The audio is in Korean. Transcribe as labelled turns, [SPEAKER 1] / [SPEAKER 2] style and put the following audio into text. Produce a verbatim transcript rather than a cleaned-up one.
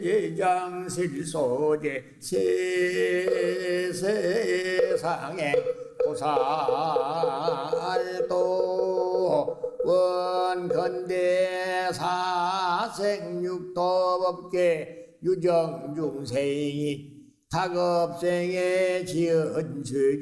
[SPEAKER 1] 대장실소재 세상에 보살도 원건대 사생육도법계 유정중생이 다급생에 지은 죄